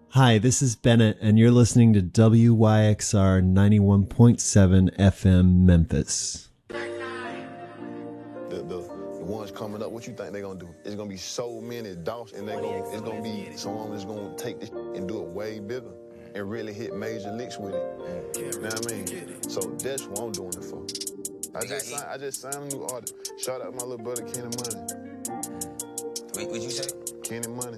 Hi, this is Bennett, and you're listening to WYXR 91.7 FM Memphis. The ones coming up, what you think they're gonna do? It's gonna be so many dogs, and it's gonna be someone that's gonna take this and do it way bigger and really hit major licks with it. You know what I mean? So that's what I'm doing it for. I just signed a new artist. Shout out my little brother Kenny Money. What'd you say? Kenny Money.